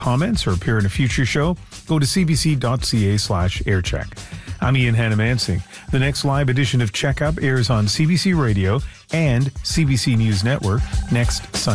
comments or appear in a future show, go to cbc.ca/aircheck. I'm Ian Hannah-Mansing. The next live edition of Checkup airs on CBC Radio and CBC News Network next Sunday.